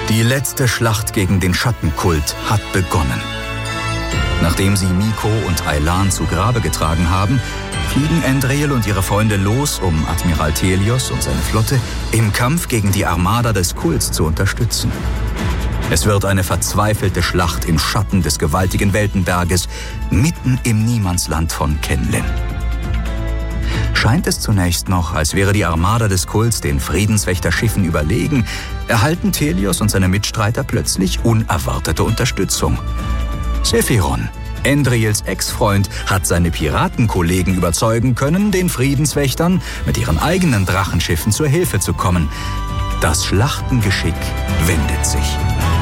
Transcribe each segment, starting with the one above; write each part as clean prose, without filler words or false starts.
Die letzte Schlacht gegen den Schattenkult hat begonnen. Nachdem sie Miko und Aylan zu Grabe getragen haben, fliegen Andriel und ihre Freunde los, um Admiral Thelios und seine Flotte im Kampf gegen die Armada des Kults zu unterstützen. Es wird eine verzweifelte Schlacht im Schatten des gewaltigen Weltenberges, mitten im Niemandsland von Kenlen. Scheint es zunächst noch, als wäre die Armada des Kults den Friedenswächterschiffen überlegen, erhalten Thelios und seine Mitstreiter plötzlich unerwartete Unterstützung. Sephiron, Andriels Ex-Freund, hat seine Piratenkollegen überzeugen können, den Friedenswächtern mit ihren eigenen Drachenschiffen zur Hilfe zu kommen. Das Schlachtengeschick wendet sich.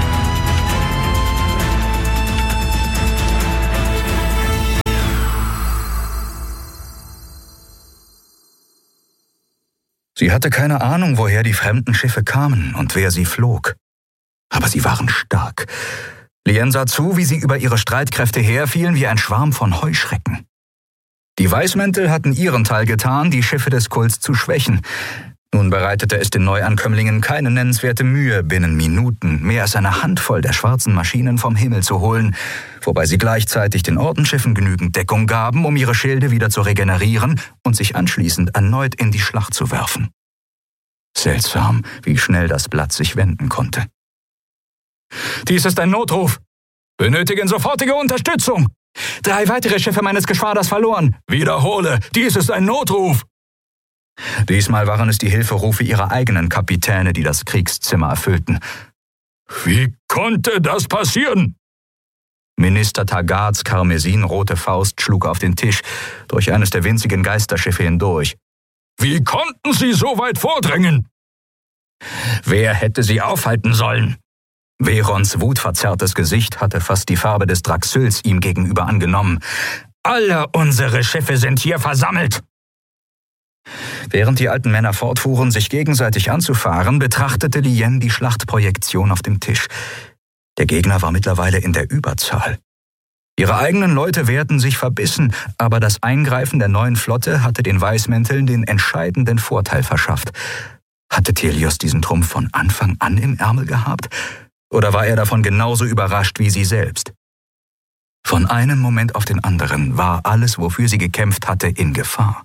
Sie hatte keine Ahnung, woher die fremden Schiffe kamen und wer sie flog. Aber sie waren stark. Lien sah zu, wie sie über ihre Streitkräfte herfielen wie ein Schwarm von Heuschrecken. Die Weißmäntel hatten ihren Teil getan, die Schiffe des Kults zu schwächen. Nun bereitete es den Neuankömmlingen keine nennenswerte Mühe, binnen Minuten mehr als eine Handvoll der schwarzen Maschinen vom Himmel zu holen, wobei sie gleichzeitig den Ordensschiffen genügend Deckung gaben, um ihre Schilde wieder zu regenerieren und sich anschließend erneut in die Schlacht zu werfen. Seltsam, wie schnell das Blatt sich wenden konnte. »Dies ist ein Notruf. Benötigen sofortige Unterstützung. 3 weitere Schiffe meines Geschwaders verloren. Wiederhole, dies ist ein Notruf.« Diesmal waren es die Hilferufe ihrer eigenen Kapitäne, die das Kriegszimmer erfüllten. »Wie konnte das passieren?« Minister Tagards karmesinrote Faust schlug auf den Tisch, durch eines der winzigen Geisterschiffe hindurch. »Wie konnten Sie so weit vordringen?« »Wer hätte sie aufhalten sollen?« Verons wutverzerrtes Gesicht hatte fast die Farbe des Draxyls ihm gegenüber angenommen. »Alle unsere Schiffe sind hier versammelt!« Während die alten Männer fortfuhren, sich gegenseitig anzufahren, betrachtete Lien die Schlachtprojektion auf dem Tisch. Der Gegner war mittlerweile in der Überzahl. Ihre eigenen Leute wehrten sich verbissen, aber das Eingreifen der neuen Flotte hatte den Weißmänteln den entscheidenden Vorteil verschafft. Hatte Thelios diesen Trumpf von Anfang an im Ärmel gehabt? Oder war er davon genauso überrascht wie sie selbst? Von einem Moment auf den anderen war alles, wofür sie gekämpft hatte, in Gefahr.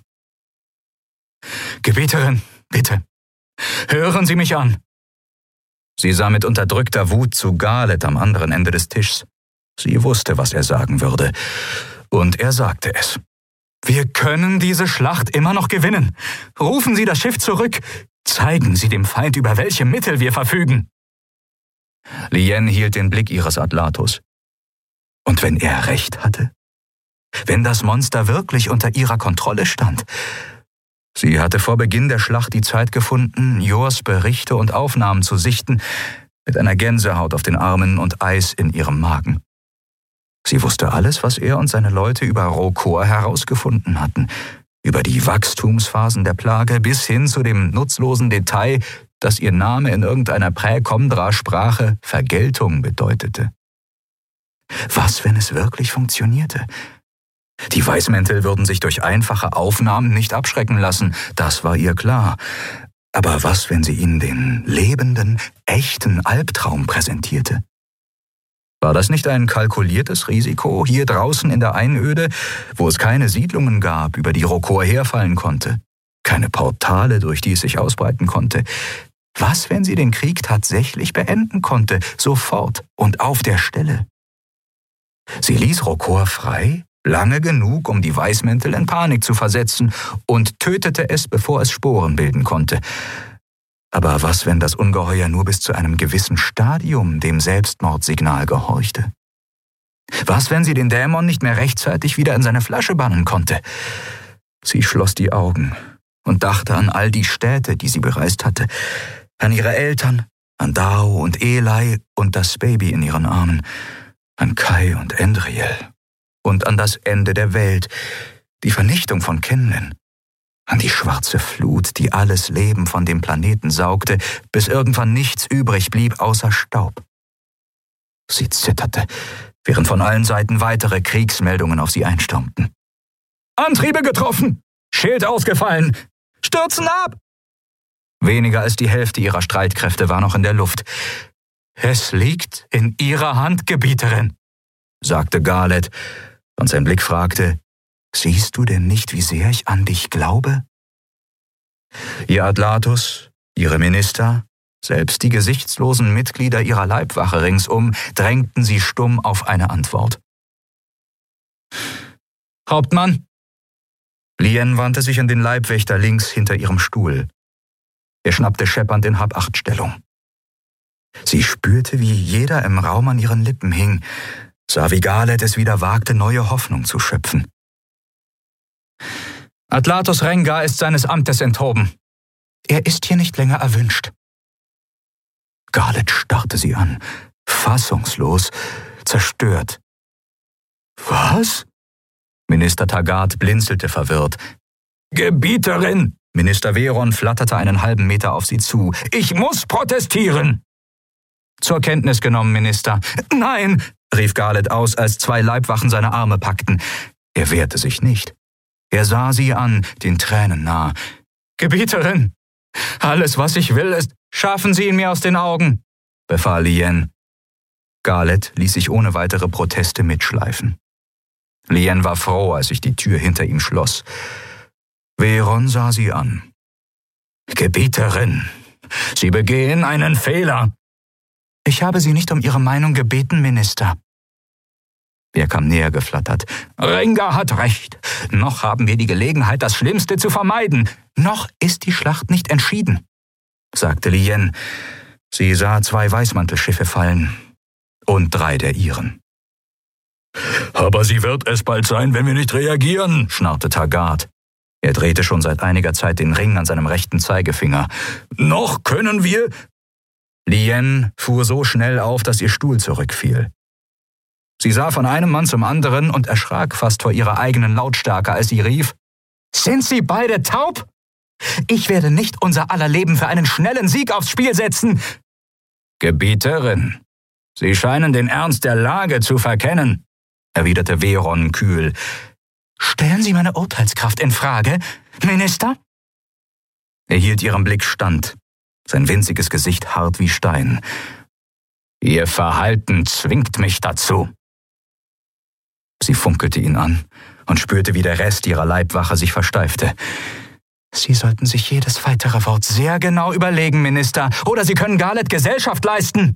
»Gebieterin, bitte, hören Sie mich an!« Sie sah mit unterdrückter Wut zu Galet am anderen Ende des Tischs. Sie wusste, was er sagen würde. Und er sagte es. »Wir können diese Schlacht immer noch gewinnen. Rufen Sie das Schiff zurück. Zeigen Sie dem Feind, über welche Mittel wir verfügen.« Lien hielt den Blick ihres Atlatus. Und wenn er recht hatte? Wenn das Monster wirklich unter ihrer Kontrolle stand? Sie hatte vor Beginn der Schlacht die Zeit gefunden, Jors Berichte und Aufnahmen zu sichten, mit einer Gänsehaut auf den Armen und Eis in ihrem Magen. Sie wusste alles, was er und seine Leute über Rokor herausgefunden hatten, über die Wachstumsphasen der Plage bis hin zu dem nutzlosen Detail, dass ihr Name in irgendeiner Prä-Komdra-Sprache Vergeltung bedeutete. Was, wenn es wirklich funktionierte? Die Weißmäntel würden sich durch einfache Aufnahmen nicht abschrecken lassen, das war ihr klar. Aber was, wenn sie ihnen den lebenden, echten Albtraum präsentierte? War das nicht ein kalkuliertes Risiko, hier draußen in der Einöde, wo es keine Siedlungen gab, über die Rokor herfallen konnte? Keine Portale, durch die es sich ausbreiten konnte? Was, wenn sie den Krieg tatsächlich beenden konnte, sofort und auf der Stelle? Sie ließ Rokor frei, lange genug, um die Weißmäntel in Panik zu versetzen, und tötete es, bevor es Sporen bilden konnte. Aber was, wenn das Ungeheuer nur bis zu einem gewissen Stadium dem Selbstmordsignal gehorchte? Was, wenn sie den Dämon nicht mehr rechtzeitig wieder in seine Flasche bannen konnte? Sie schloss die Augen und dachte an all die Städte, die sie bereist hatte, an ihre Eltern, an Dao und Eli und das Baby in ihren Armen, an Kai und Andriel und an das Ende der Welt, die Vernichtung von Kenlen, an die schwarze Flut, die alles Leben von dem Planeten saugte, bis irgendwann nichts übrig blieb außer Staub. Sie zitterte, während von allen Seiten weitere Kriegsmeldungen auf sie einstürmten. »Antriebe getroffen! Schild ausgefallen! Stürzen ab!« Weniger als die Hälfte ihrer Streitkräfte war noch in der Luft. »Es liegt in Ihrer Hand, Gebieterin«, sagte Galet, und sein Blick fragte, »Siehst du denn nicht, wie sehr ich an dich glaube?« Ihr Adlatus, ihre Minister, selbst die gesichtslosen Mitglieder ihrer Leibwache ringsum drängten sie stumm auf eine Antwort. »Hauptmann!« Lien wandte sich an den Leibwächter links hinter ihrem Stuhl. Er schnappte scheppernd in Hab-Acht-Stellung. Sie spürte, wie jeder im Raum an ihren Lippen hing, sah, wie Galet es wieder wagte, neue Hoffnung zu schöpfen. »Adlatus Rengar ist seines Amtes enthoben. Er ist hier nicht länger erwünscht.« Galet starrte sie an, fassungslos, zerstört. »Was?« Minister Taggart blinzelte verwirrt. »Gebieterin!« Minister Veron flatterte einen halben Meter auf sie zu. »Ich muss protestieren!« »Zur Kenntnis genommen, Minister.« »Nein!« rief Galet aus, als 2 Leibwachen seine Arme packten. Er wehrte sich nicht. Er sah sie an, den Tränen nah. »Gebieterin! Alles, was ich will, ist, schaffen Sie ihn mir aus den Augen«, befahl Lien. Galet ließ sich ohne weitere Proteste mitschleifen. Lien war froh, als sich die Tür hinter ihm schloss. Veron sah sie an. »Gebieterin, Sie begehen einen Fehler.« »Ich habe Sie nicht um Ihre Meinung gebeten, Minister.« Er kam näher geflattert. »Rengar hat recht. Noch haben wir die Gelegenheit, das Schlimmste zu vermeiden. Noch ist die Schlacht nicht entschieden«, sagte Lien. Sie sah 2 Weißmantelschiffe fallen und 3 der ihren. »Aber sie wird es bald sein, wenn wir nicht reagieren«, schnarrte Taggart. Er drehte schon seit einiger Zeit den Ring an seinem rechten Zeigefinger. »Noch können wir...« Lien fuhr so schnell auf, dass ihr Stuhl zurückfiel. Sie sah von einem Mann zum anderen und erschrak fast vor ihrer eigenen Lautstärke, als sie rief, »Sind Sie beide taub? Ich werde nicht unser aller Leben für einen schnellen Sieg aufs Spiel setzen.« »Gebieterin, Sie scheinen den Ernst der Lage zu verkennen«, erwiderte Veron kühl. »Stellen Sie meine Urteilskraft in Frage, Minister?« Er hielt ihrem Blick stand, sein winziges Gesicht hart wie Stein. »Ihr Verhalten zwingt mich dazu.« Sie funkelte ihn an und spürte, wie der Rest ihrer Leibwache sich versteifte. »Sie sollten sich jedes weitere Wort sehr genau überlegen, Minister, oder Sie können Galet Gesellschaft leisten.«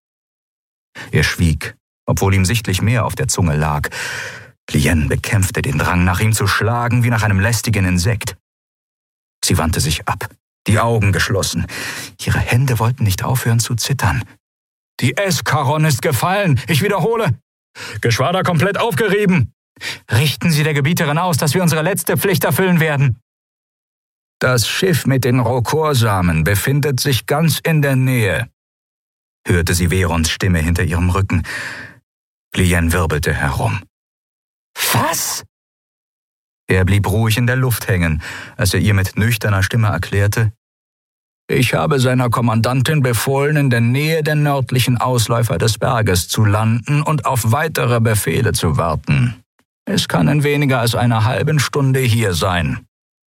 Er schwieg, obwohl ihm sichtlich mehr auf der Zunge lag. Lien bekämpfte den Drang, nach ihm zu schlagen, wie nach einem lästigen Insekt. Sie wandte sich ab, die Augen geschlossen. Ihre Hände wollten nicht aufhören zu zittern. »Die Eskaron ist gefallen, ich wiederhole. Geschwader komplett aufgerieben. Richten Sie der Gebieterin aus, dass wir unsere letzte Pflicht erfüllen werden.« »Das Schiff mit den Rokorsamen befindet sich ganz in der Nähe«, hörte sie Verons Stimme hinter ihrem Rücken. Lien wirbelte herum. »Was?« Er blieb ruhig in der Luft hängen, als er ihr mit nüchterner Stimme erklärte, »Ich habe seiner Kommandantin befohlen, in der Nähe der nördlichen Ausläufer des Berges zu landen und auf weitere Befehle zu warten. Es kann in weniger als einer halben Stunde hier sein.«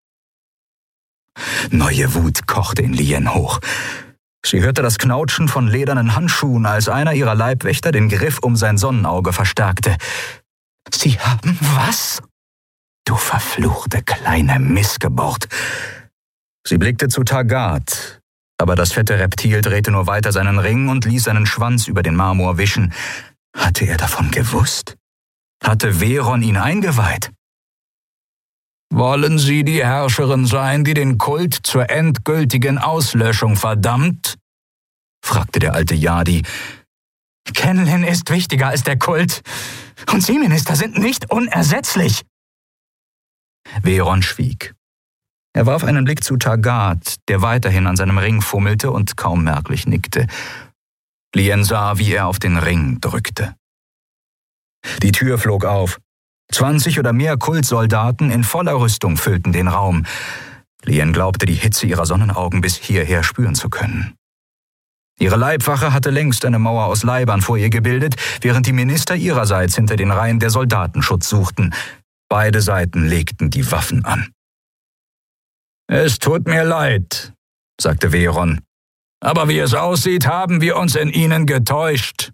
Neue Wut kochte in Lien hoch. Sie hörte das Knautschen von ledernen Handschuhen, als einer ihrer Leibwächter den Griff um sein Sonnenauge verstärkte. »Sie haben was? Du verfluchte kleine Missgeburt!« Sie blickte zu Taggart, aber das fette Reptil drehte nur weiter seinen Ring und ließ seinen Schwanz über den Marmor wischen. Hatte er davon gewusst? Hatte Veron ihn eingeweiht? »Wollen Sie die Herrscherin sein, die den Kult zur endgültigen Auslöschung verdammt?« fragte der alte Yadi. »Kenlin ist wichtiger als der Kult. Und Sie, Minister, sind nicht unersetzlich.« Veron schwieg. Er warf einen Blick zu Taggart, der weiterhin an seinem Ring fummelte und kaum merklich nickte. Lien sah, wie er auf den Ring drückte. Die Tür flog auf. 20 oder mehr Kultsoldaten in voller Rüstung füllten den Raum. Lien glaubte, die Hitze ihrer Sonnenaugen bis hierher spüren zu können. Ihre Leibwache hatte längst eine Mauer aus Leibern vor ihr gebildet, während die Minister ihrerseits hinter den Reihen der Soldaten Schutz suchten. Beide Seiten legten die Waffen an. »Es tut mir leid«, sagte Veron. Aber wie es aussieht, haben wir uns in ihnen getäuscht.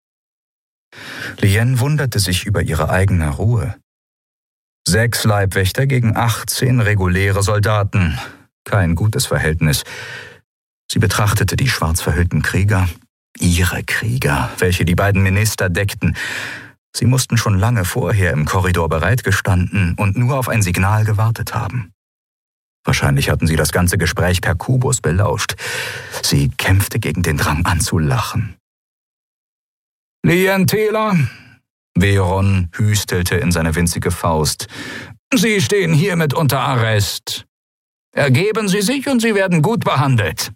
Lien wunderte sich über ihre eigene Ruhe. 6 Leibwächter gegen 18 reguläre Soldaten. Kein gutes Verhältnis. Sie betrachtete die schwarz verhüllten Krieger, ihre Krieger, welche die beiden Minister deckten. Sie mussten schon lange vorher im Korridor bereitgestanden und nur auf ein Signal gewartet haben. Wahrscheinlich hatten sie das ganze Gespräch per Kubus belauscht. Sie kämpfte gegen den Drang anzulachen. »Lien Taylor«, Veron hüstelte in seine winzige Faust, »Sie stehen hiermit unter Arrest. Ergeben Sie sich und Sie werden gut behandelt.«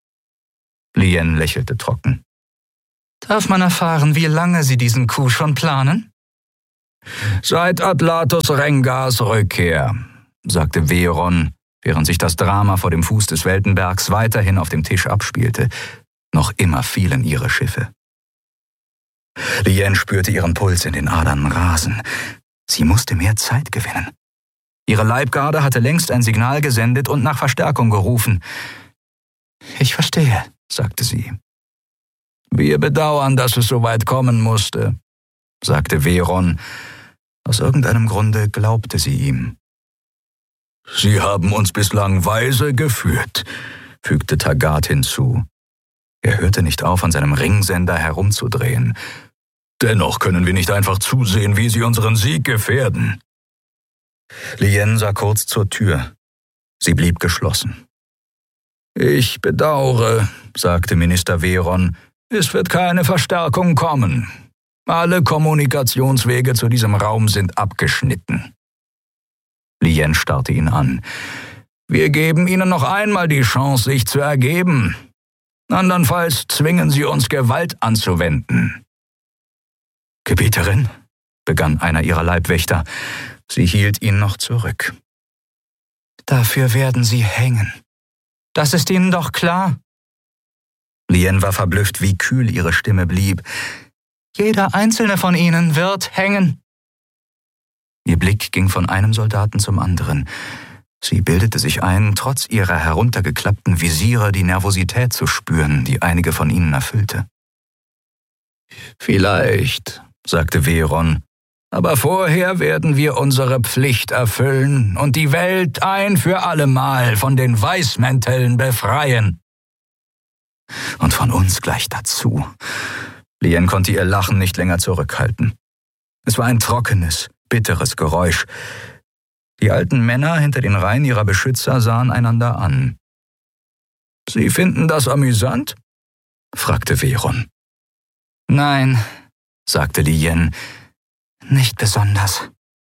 Lien lächelte trocken. »Darf man erfahren, wie lange Sie diesen Coup schon planen?« »Seit Atlatus Rengars Rückkehr«, sagte Veron, während sich das Drama vor dem Fuß des Weltenbergs weiterhin auf dem Tisch abspielte. Noch immer fielen ihre Schiffe. Lien spürte ihren Puls in den Adern rasen. Sie musste mehr Zeit gewinnen. Ihre Leibgarde hatte längst ein Signal gesendet und nach Verstärkung gerufen. »Ich verstehe«, sagte sie. »Wir bedauern, dass es so weit kommen musste«, sagte Veron. Aus irgendeinem Grunde glaubte sie ihm. »Sie haben uns bislang weise geführt«, fügte Taggart hinzu. Er hörte nicht auf, an seinem Ringsender herumzudrehen. »Dennoch können wir nicht einfach zusehen, wie Sie unseren Sieg gefährden.« Lien sah kurz zur Tür. Sie blieb geschlossen. »Ich bedauere«, sagte Minister Veron, »es wird keine Verstärkung kommen. Alle Kommunikationswege zu diesem Raum sind abgeschnitten.« Lien starrte ihn an. »Wir geben Ihnen noch einmal die Chance, sich zu ergeben. Andernfalls zwingen Sie uns, Gewalt anzuwenden.« »Gebieterin«, begann einer ihrer Leibwächter. Sie hielt ihn noch zurück. »Dafür werden Sie hängen. Das ist Ihnen doch klar?« Lien war verblüfft, wie kühl ihre Stimme blieb. »Jeder einzelne von Ihnen wird hängen.« Ihr Blick ging von einem Soldaten zum anderen. Sie bildete sich ein, trotz ihrer heruntergeklappten Visiere die Nervosität zu spüren, die einige von ihnen erfüllte. »Vielleicht«, sagte Veron, »aber vorher werden wir unsere Pflicht erfüllen und die Welt ein für allemal von den Weißmänteln befreien.« »Und von uns gleich dazu.« Lien konnte ihr Lachen nicht länger zurückhalten. Es war ein trockenes, bitteres Geräusch. Die alten Männer hinter den Reihen ihrer Beschützer sahen einander an. »Sie finden das amüsant?« fragte Veron. »Nein«, sagte Lien, »nicht besonders.«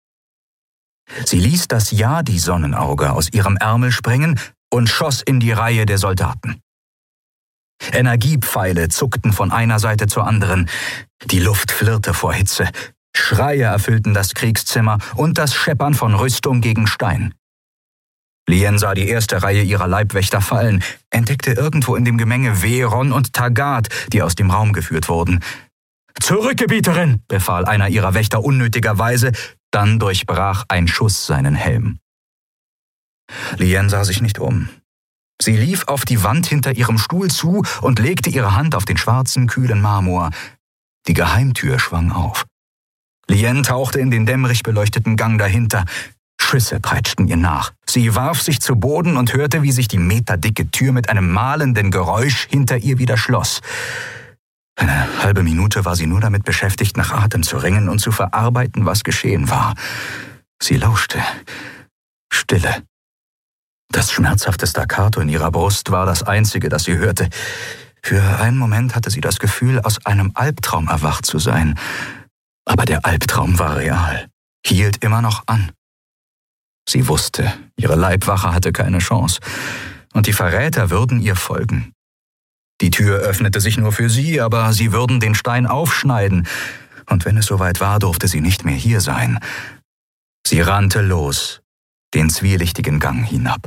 Sie ließ das Ja-die-Sonnenauge aus ihrem Ärmel springen und schoss in die Reihe der Soldaten. Energiepfeile zuckten von einer Seite zur anderen. Die Luft flirrte vor Hitze. Schreie erfüllten das Kriegszimmer und das Scheppern von Rüstung gegen Stein. Lien sah die erste Reihe ihrer Leibwächter fallen, entdeckte irgendwo in dem Gemenge Veron und Taggart, die aus dem Raum geführt wurden. »Zurück, Gebieterin«, befahl einer ihrer Wächter unnötigerweise, dann durchbrach ein Schuss seinen Helm. Lien sah sich nicht um. Sie lief auf die Wand hinter ihrem Stuhl zu und legte ihre Hand auf den schwarzen, kühlen Marmor. Die Geheimtür schwang auf. Lien tauchte in den dämmerig beleuchteten Gang dahinter. Schüsse peitschten ihr nach. Sie warf sich zu Boden und hörte, wie sich die meterdicke Tür mit einem mahlenden Geräusch hinter ihr wieder schloss. Eine halbe Minute war sie nur damit beschäftigt, nach Atem zu ringen und zu verarbeiten, was geschehen war. Sie lauschte. Stille. Das schmerzhafte Staccato in ihrer Brust war das Einzige, das sie hörte. Für einen Moment hatte sie das Gefühl, aus einem Albtraum erwacht zu sein. Aber der Albtraum war real, hielt immer noch an. Sie wusste, ihre Leibwache hatte keine Chance, und die Verräter würden ihr folgen. Die Tür öffnete sich nur für sie, aber sie würden den Stein aufschneiden, und wenn es soweit war, durfte sie nicht mehr hier sein. Sie rannte los, den zwielichtigen Gang hinab.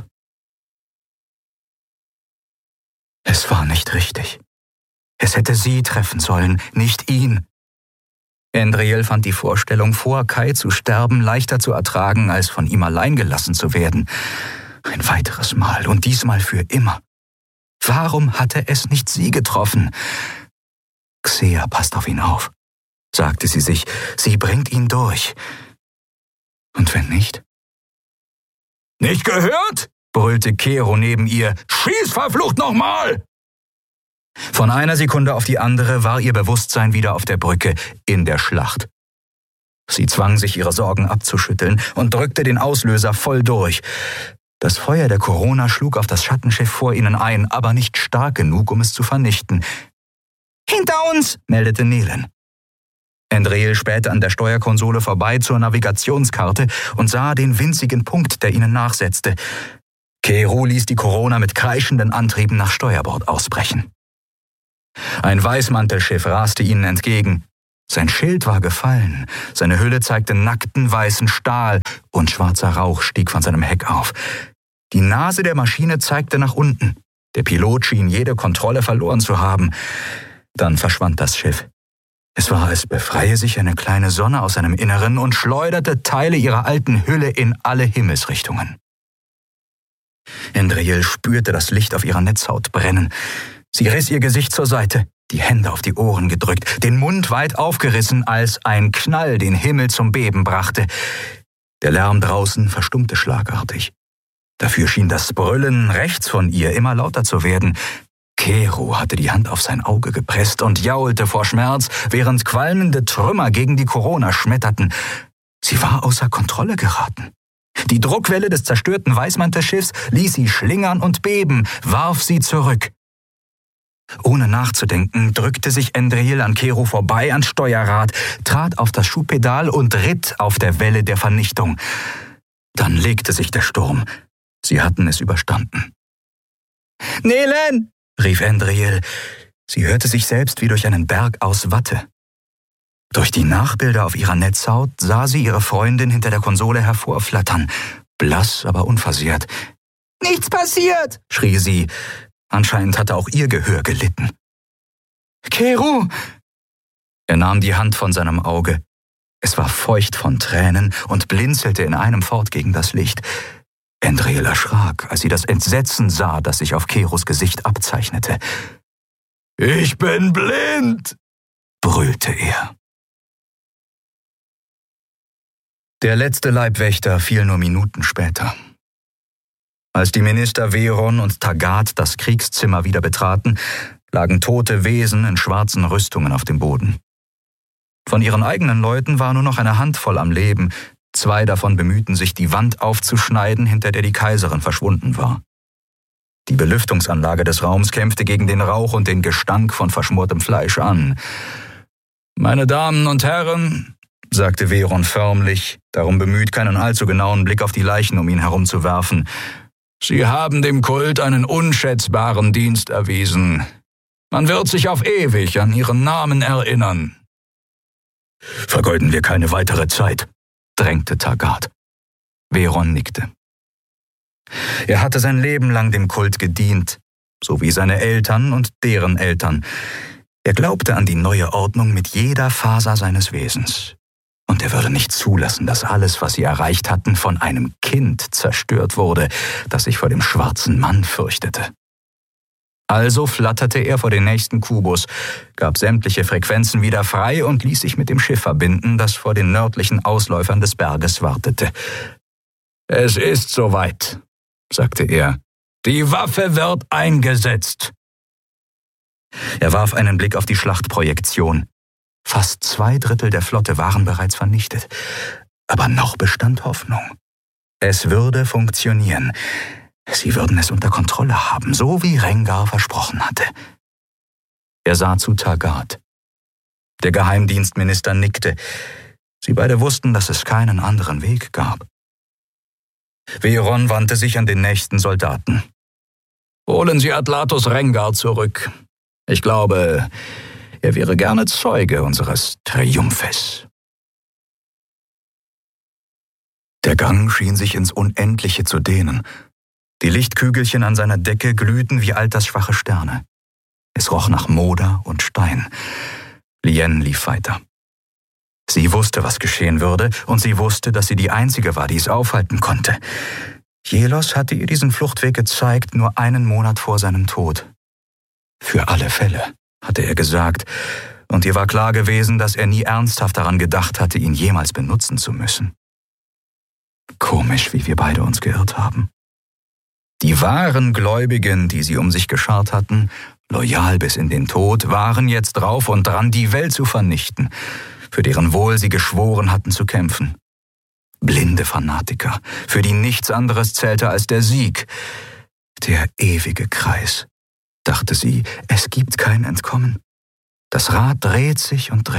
Es war nicht richtig. Es hätte sie treffen sollen, nicht ihn. Endriel fand die Vorstellung, vor Kai zu sterben, leichter zu ertragen, als von ihm allein gelassen zu werden. Ein weiteres Mal und diesmal für immer. Warum hatte es nicht sie getroffen? Xea passt auf ihn auf, sagte sie sich. Sie bringt ihn durch. Und wenn nicht? »Nicht gehört?« brüllte Kero neben ihr. »Schieß verflucht nochmal!« Von einer Sekunde auf die andere war ihr Bewusstsein wieder auf der Brücke, in der Schlacht. Sie zwang sich, ihre Sorgen abzuschütteln und drückte den Auslöser voll durch. Das Feuer der Corona schlug auf das Schattenschiff vor ihnen ein, aber nicht stark genug, um es zu vernichten. »Hinter uns«, meldete Nelen. Endril spähte an der Steuerkonsole vorbei zur Navigationskarte und sah den winzigen Punkt, der ihnen nachsetzte. Kero ließ die Corona mit kreischenden Antrieben nach Steuerbord ausbrechen. Ein Weißmantelschiff raste ihnen entgegen. Sein Schild war gefallen, seine Hülle zeigte nackten weißen Stahl und schwarzer Rauch stieg von seinem Heck auf. Die Nase der Maschine zeigte nach unten. Der Pilot schien jede Kontrolle verloren zu haben. Dann verschwand das Schiff. Es war, als befreie sich eine kleine Sonne aus seinem Inneren und schleuderte Teile ihrer alten Hülle in alle Himmelsrichtungen. Endril spürte das Licht auf ihrer Netzhaut brennen. Sie riss ihr Gesicht zur Seite, die Hände auf die Ohren gedrückt, den Mund weit aufgerissen, als ein Knall den Himmel zum Beben brachte. Der Lärm draußen verstummte schlagartig. Dafür schien das Brüllen rechts von ihr immer lauter zu werden. Kero hatte die Hand auf sein Auge gepresst und jaulte vor Schmerz, während qualmende Trümmer gegen die Corona schmetterten. Sie war außer Kontrolle geraten. Die Druckwelle des zerstörten Weißmantelschiffs ließ sie schlingern und beben, warf sie zurück. Ohne nachzudenken drückte sich Endril an Kero vorbei ans Steuerrad, trat auf das Schubpedal und ritt auf der Welle der Vernichtung. Dann legte sich der Sturm. Sie hatten es überstanden. »Nelen!« rief Endril. Sie hörte sich selbst wie durch einen Berg aus Watte. Durch die Nachbilder auf ihrer Netzhaut sah sie ihre Freundin hinter der Konsole hervorflattern, blass, aber unversehrt. »Nichts passiert«, schrie sie. Anscheinend hatte auch ihr Gehör gelitten. »Kero!« Er nahm die Hand von seinem Auge. Es war feucht von Tränen und blinzelte in einem fort gegen das Licht. Endril erschrak, als sie das Entsetzen sah, das sich auf Keros Gesicht abzeichnete. »Ich bin blind«, brüllte er. Der letzte Leibwächter fiel nur Minuten später. Als die Minister Veron und Taggart das Kriegszimmer wieder betraten, lagen tote Wesen in schwarzen Rüstungen auf dem Boden. Von ihren eigenen Leuten war nur noch eine Handvoll am Leben. 2 davon bemühten sich, die Wand aufzuschneiden, hinter der die Kaiserin verschwunden war. Die Belüftungsanlage des Raums kämpfte gegen den Rauch und den Gestank von verschmortem Fleisch an. »Meine Damen und Herren«, sagte Veron förmlich, darum bemüht, keinen allzu genauen Blick auf die Leichen um ihn herum zu werfen, »Sie haben dem Kult einen unschätzbaren Dienst erwiesen. Man wird sich auf ewig an Ihren Namen erinnern.« »Vergeuden wir keine weitere Zeit«, drängte Taggart. Veron nickte. Er hatte sein Leben lang dem Kult gedient, so wie seine Eltern und deren Eltern. Er glaubte an die neue Ordnung mit jeder Faser seines Wesens. Und er würde nicht zulassen, dass alles, was sie erreicht hatten, von einem Kind zerstört wurde, das sich vor dem schwarzen Mann fürchtete. Also flatterte er vor den nächsten Kubus, gab sämtliche Frequenzen wieder frei und ließ sich mit dem Schiff verbinden, das vor den nördlichen Ausläufern des Berges wartete. »Es ist soweit«, sagte er. »Die Waffe wird eingesetzt.« Er warf einen Blick auf die Schlachtprojektion. Fast 2/3 der Flotte waren bereits vernichtet. Aber noch bestand Hoffnung. Es würde funktionieren. Sie würden es unter Kontrolle haben, so wie Rengar versprochen hatte. Er sah zu Taggart. Der Geheimdienstminister nickte. Sie beide wussten, dass es keinen anderen Weg gab. Veron wandte sich an den nächsten Soldaten. »Holen Sie Atlatus Rengar zurück. Ich glaube, er wäre gerne Zeuge unseres Triumphes.« Der Gang schien sich ins Unendliche zu dehnen. Die Lichtkügelchen an seiner Decke glühten wie altersschwache Sterne. Es roch nach Moder und Stein. Lien lief weiter. Sie wusste, was geschehen würde, und sie wusste, dass sie die Einzige war, die es aufhalten konnte. Jelos hatte ihr diesen Fluchtweg gezeigt, nur einen Monat vor seinem Tod. Für alle Fälle, hatte er gesagt, und ihr war klar gewesen, dass er nie ernsthaft daran gedacht hatte, ihn jemals benutzen zu müssen. Komisch, wie wir beide uns geirrt haben. Die wahren Gläubigen, die sie um sich geschart hatten, loyal bis in den Tod, waren jetzt drauf und dran, die Welt zu vernichten, für deren Wohl sie geschworen hatten zu kämpfen. Blinde Fanatiker, für die nichts anderes zählte als der Sieg. Der ewige Kreis, dachte sie, es gibt kein Entkommen. Das Rad dreht sich und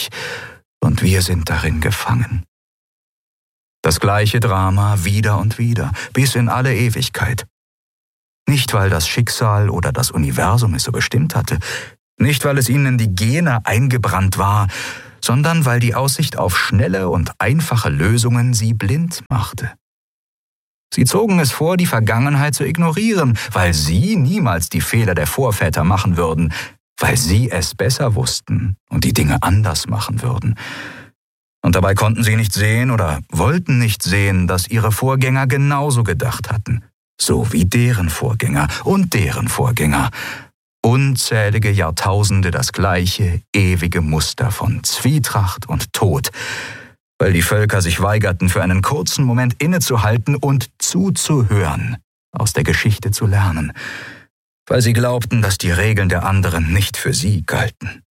wir sind darin gefangen. Das gleiche Drama wieder und wieder, bis in alle Ewigkeit. Nicht, weil das Schicksal oder das Universum es so bestimmt hatte, nicht, weil es ihnen in die Gene eingebrannt war, sondern weil die Aussicht auf schnelle und einfache Lösungen sie blind machte. Sie zogen es vor, die Vergangenheit zu ignorieren, weil sie niemals die Fehler der Vorväter machen würden, weil sie es besser wussten und die Dinge anders machen würden. Und dabei konnten sie nicht sehen oder wollten nicht sehen, dass ihre Vorgänger genauso gedacht hatten, so wie deren Vorgänger und deren Vorgänger. Unzählige Jahrtausende das gleiche, ewige Muster von Zwietracht und Tod, weil die Völker sich weigerten, für einen kurzen Moment innezuhalten und zuzuhören, aus der Geschichte zu lernen, weil sie glaubten, dass die Regeln der anderen nicht für sie galten.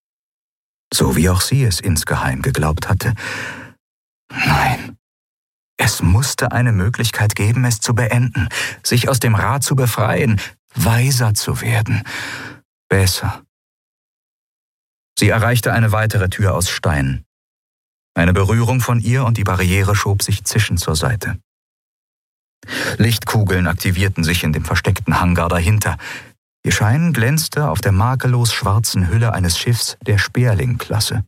So wie auch sie es insgeheim geglaubt hatte. Nein, es musste eine Möglichkeit geben, es zu beenden, sich aus dem Rad zu befreien, weiser zu werden, besser. Sie erreichte eine weitere Tür aus Stein. Eine Berührung von ihr und die Barriere schob sich zischend zur Seite. Lichtkugeln aktivierten sich in dem versteckten Hangar dahinter. Ihr Schein glänzte auf der makellos schwarzen Hülle eines Schiffs der Sperling-Klasse.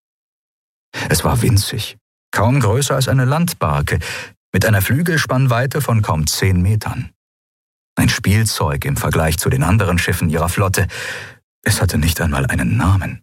Es war winzig, kaum größer als eine Landbarke, mit einer Flügelspannweite von kaum 10 Metern. Ein Spielzeug im Vergleich zu den anderen Schiffen ihrer Flotte. Es hatte nicht einmal einen Namen.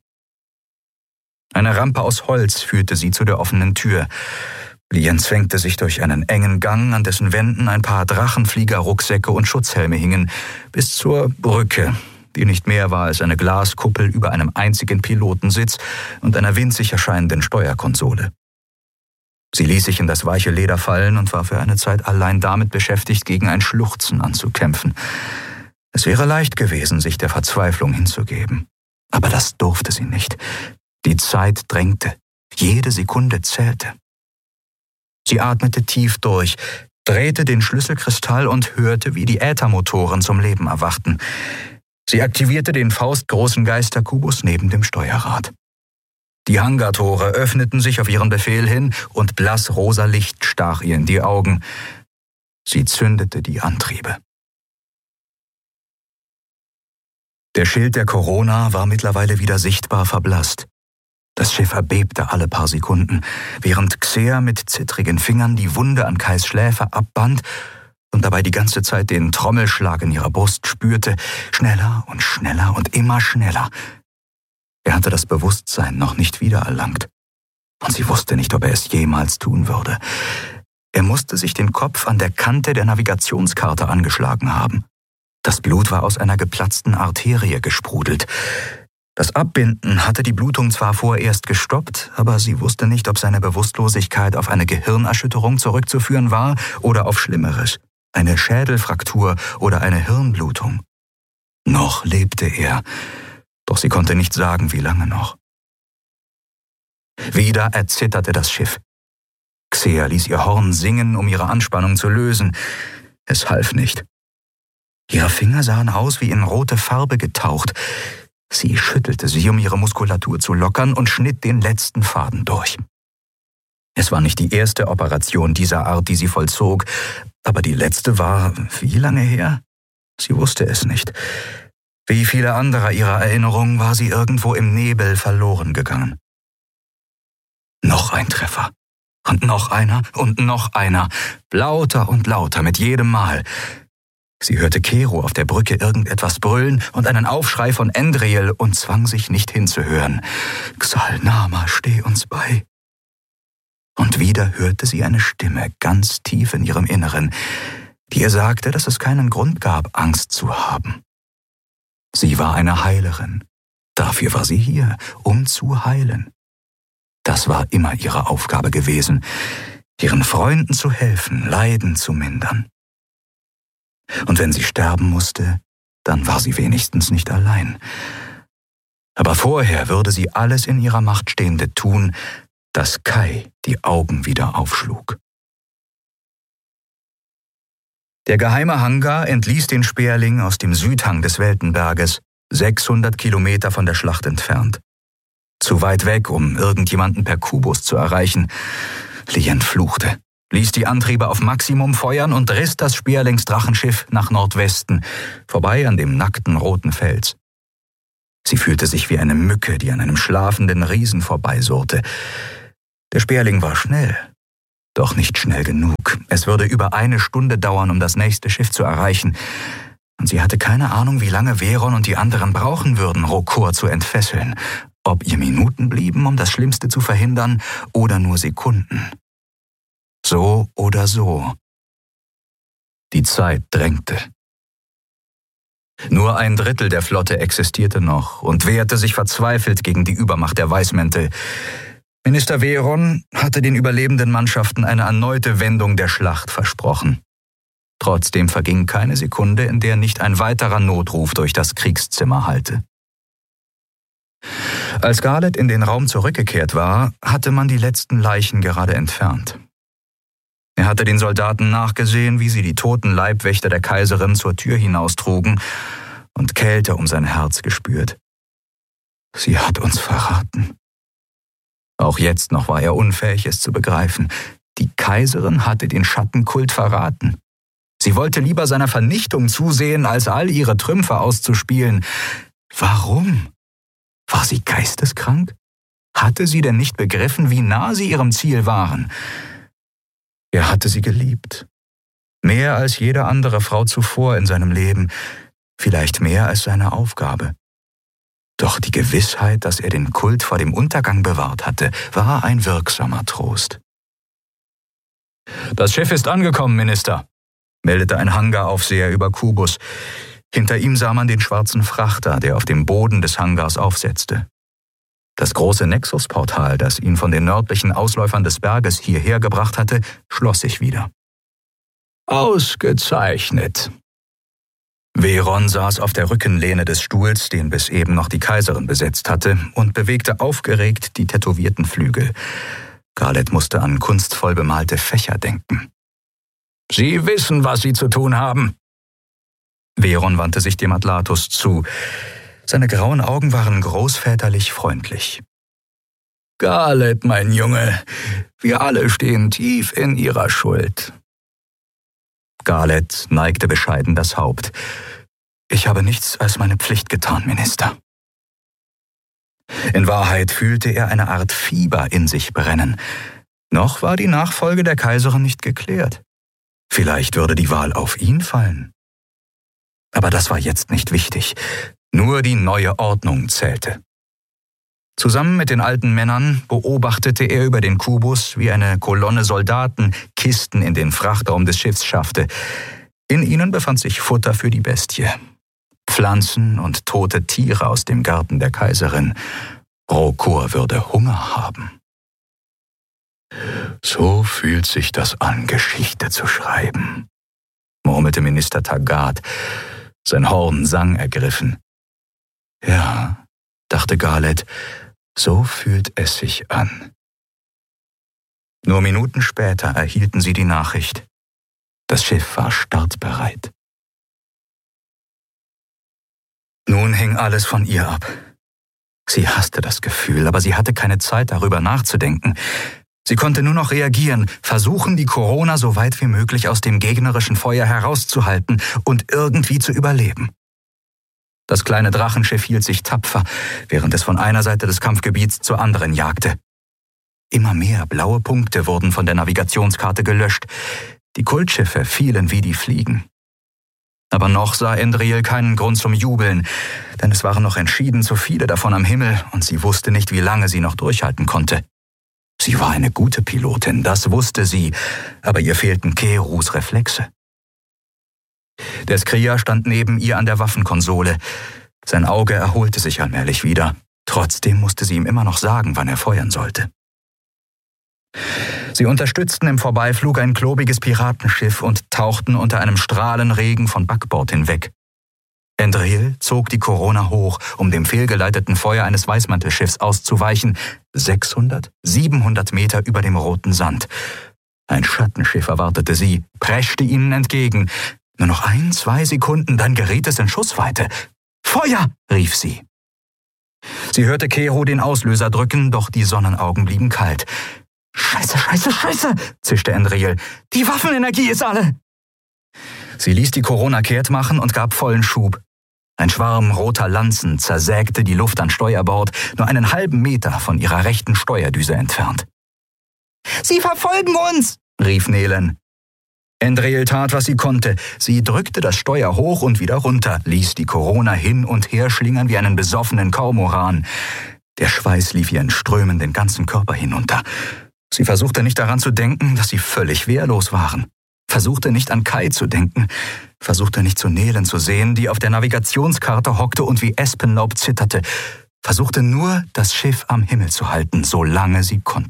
Eine Rampe aus Holz führte sie zu der offenen Tür. Lien zwängte sich durch einen engen Gang, an dessen Wänden ein paar Drachenflieger-Rucksäcke und Schutzhelme hingen, bis zur Brücke, die nicht mehr war als eine Glaskuppel über einem einzigen Pilotensitz und einer winzig erscheinenden Steuerkonsole. Sie ließ sich in das weiche Leder fallen und war für eine Zeit allein damit beschäftigt, gegen ein Schluchzen anzukämpfen. Es wäre leicht gewesen, sich der Verzweiflung hinzugeben. Aber das durfte sie nicht. Die Zeit drängte. Jede Sekunde zählte. Sie atmete tief durch, drehte den Schlüsselkristall und hörte, wie die Äthermotoren zum Leben erwachten. Sie aktivierte den faustgroßen Geisterkubus neben dem Steuerrad. Die Hangartore öffneten sich auf ihren Befehl hin und blassrosa Licht stach ihr in die Augen. Sie zündete die Antriebe. Der Schild der Corona war mittlerweile wieder sichtbar verblasst. Das Schiff erbebte alle paar Sekunden, während Xer mit zittrigen Fingern die Wunde an Kais Schläfe abband und dabei die ganze Zeit den Trommelschlag in ihrer Brust spürte, schneller und immer schneller. Er hatte das Bewusstsein noch nicht wiedererlangt, und sie wusste nicht, ob er es jemals tun würde. Er musste sich den Kopf an der Kante der Navigationskarte angeschlagen haben. Das Blut war aus einer geplatzten Arterie gesprudelt. Das Abbinden hatte die Blutung zwar vorerst gestoppt, aber sie wusste nicht, ob seine Bewusstlosigkeit auf eine Gehirnerschütterung zurückzuführen war oder auf Schlimmeres, eine Schädelfraktur oder eine Hirnblutung. Noch lebte er, doch sie konnte nicht sagen, wie lange noch. Wieder erzitterte das Schiff. Xer ließ ihr Horn singen, um ihre Anspannung zu lösen. Es half nicht. Ihre Finger sahen aus wie in rote Farbe getaucht. Sie schüttelte sie, um ihre Muskulatur zu lockern, und schnitt den letzten Faden durch. Es war nicht die erste Operation dieser Art, die sie vollzog, aber die letzte war wie lange her? Sie wusste es nicht. Wie viele anderer ihrer Erinnerungen war sie irgendwo im Nebel verloren gegangen. Noch ein Treffer. Und noch einer und noch einer. Lauter und lauter mit jedem Mal. Sie hörte Kero auf der Brücke irgendetwas brüllen und einen Aufschrei von Endriel und zwang sich nicht hinzuhören. Xalnama, steh uns bei. Und wieder hörte sie eine Stimme ganz tief in ihrem Inneren. die ihr sagte, dass es keinen Grund gab, Angst zu haben. Sie war eine Heilerin. Dafür war sie hier, um zu heilen. Das war immer ihre Aufgabe gewesen, ihren Freunden zu helfen, Leiden zu mindern. Und wenn sie sterben musste, dann war sie wenigstens nicht allein. Aber vorher würde sie alles in ihrer Macht Stehende tun, dass Kai die Augen wieder aufschlug. Der geheime Hangar entließ den Sperling aus dem Südhang des Weltenberges, 600 Kilometer von der Schlacht entfernt. Zu weit weg, um irgendjemanden per Kubus zu erreichen. Lien fluchte, ließ die Antriebe auf Maximum feuern und riss das Sperlingsdrachenschiff nach Nordwesten, vorbei an dem nackten roten Fels. Sie fühlte sich wie eine Mücke, die an einem schlafenden Riesen vorbeisurrte. Der Sperling war schnell, doch nicht schnell genug. Es würde über 1 Stunde dauern, um das nächste Schiff zu erreichen. Und sie hatte keine Ahnung, wie lange Veron und die anderen brauchen würden, Rokor zu entfesseln. Ob ihr Minuten blieben, um das Schlimmste zu verhindern, oder nur Sekunden. So oder so. Die Zeit drängte. Nur 1/3 der Flotte existierte noch und wehrte sich verzweifelt gegen die Übermacht der Weißmäntel. Minister Veron hatte den überlebenden Mannschaften eine erneute Wendung der Schlacht versprochen. Trotzdem verging keine Sekunde, in der nicht ein weiterer Notruf durch das Kriegszimmer hallte. Als Garlett in den Raum zurückgekehrt war, hatte man die letzten Leichen gerade entfernt. Er hatte den Soldaten nachgesehen, wie sie die toten Leibwächter der Kaiserin zur Tür hinaustrugen und Kälte um sein Herz gespürt. Sie hat uns verraten. Auch jetzt noch war er unfähig, es zu begreifen. Die Kaiserin hatte den Schattenkult verraten. Sie wollte lieber seiner Vernichtung zusehen, als all ihre Trümpfe auszuspielen. Warum? War sie geisteskrank? Hatte sie denn nicht begriffen, wie nah sie ihrem Ziel waren? Er hatte sie geliebt. Mehr als jede andere Frau zuvor in seinem Leben. Vielleicht mehr als seine Aufgabe. Doch die Gewissheit, dass er den Kult vor dem Untergang bewahrt hatte, war ein wirksamer Trost. »Das Schiff ist angekommen, Minister«, meldete ein Hangaraufseher über Kubus. Hinter ihm sah man den schwarzen Frachter, der auf dem Boden des Hangars aufsetzte. Das große Nexus-Portal, das ihn von den nördlichen Ausläufern des Berges hierher gebracht hatte, schloss sich wieder. »Ausgezeichnet!« Veron saß auf der Rückenlehne des Stuhls, den bis eben noch die Kaiserin besetzt hatte, und bewegte aufgeregt die tätowierten Flügel. Garlett musste an kunstvoll bemalte Fächer denken. »Sie wissen, was Sie zu tun haben!« Veron wandte sich dem Atlatus zu. Seine grauen Augen waren großväterlich freundlich. »Garlett, mein Junge, wir alle stehen tief in Ihrer Schuld.« Garlett neigte bescheiden das Haupt. »Ich habe nichts als meine Pflicht getan, Minister.« In Wahrheit fühlte er eine Art Fieber in sich brennen. Noch war die Nachfolge der Kaiserin nicht geklärt. Vielleicht würde die Wahl auf ihn fallen. Aber das war jetzt nicht wichtig. Nur die neue Ordnung zählte. Zusammen mit den alten Männern beobachtete er über den Kubus, wie eine Kolonne Soldaten Kisten in den Frachtraum des Schiffs schaffte. In ihnen befand sich Futter für die Bestie. Pflanzen und tote Tiere aus dem Garten der Kaiserin. Rokor würde Hunger haben. »So fühlt sich das an, Geschichte zu schreiben«, murmelte Minister Taggart, sein Horn sang ergriffen. »Ja«, dachte Garlett, »so fühlt es sich an.« Nur Minuten später erhielten sie die Nachricht. Das Schiff war startbereit. Nun hing alles von ihr ab. Sie hasste das Gefühl, aber sie hatte keine Zeit, darüber nachzudenken. Sie konnte nur noch reagieren, versuchen, die Corona so weit wie möglich aus dem gegnerischen Feuer herauszuhalten und irgendwie zu überleben. Das kleine Drachenschiff hielt sich tapfer, während es von einer Seite des Kampfgebiets zur anderen jagte. Immer mehr blaue Punkte wurden von der Navigationskarte gelöscht. Die Kultschiffe fielen wie die Fliegen. Aber noch sah Endril keinen Grund zum Jubeln, denn es waren noch entschieden zu viele davon am Himmel und sie wusste nicht, wie lange sie noch durchhalten konnte. Sie war eine gute Pilotin, das wusste sie, aber ihr fehlten Keerus Reflexe. Der Skrier stand neben ihr an der Waffenkonsole. Sein Auge erholte sich allmählich wieder. Trotzdem musste sie ihm immer noch sagen, wann er feuern sollte. Sie unterstützten im Vorbeiflug ein klobiges Piratenschiff und tauchten unter einem Strahlenregen von Backbord hinweg. Andriel zog die Corona hoch, um dem fehlgeleiteten Feuer eines Weißmantelschiffs auszuweichen, 600, 700 Meter über dem roten Sand. Ein Schattenschiff erwartete sie, preschte ihnen entgegen. Nur noch 1-2 Sekunden, dann geriet es in Schussweite. »Feuer!« rief sie. Sie hörte Kero den Auslöser drücken, doch die Sonnenaugen blieben kalt. »Scheiße, scheiße, scheiße«, zischte Andriel. »Die Waffenenergie ist alle!« Sie ließ die Corona kehrt machen und gab vollen Schub. Ein Schwarm roter Lanzen zersägte die Luft an Steuerbord, nur einen halben Meter von ihrer rechten Steuerdüse entfernt. »Sie verfolgen uns«, rief Nelen. Andriel tat, was sie konnte. Sie drückte das Steuer hoch und wieder runter, ließ die Corona hin und her schlingern wie einen besoffenen Kormoran. Der Schweiß lief ihr in Strömen den ganzen Körper hinunter. Sie versuchte nicht daran zu denken, dass sie völlig wehrlos waren. Versuchte nicht an Kai zu denken. Versuchte nicht zu Nelen zu sehen, die auf der Navigationskarte hockte und wie Espenlaub zitterte. Versuchte nur, das Schiff am Himmel zu halten, solange sie konnte.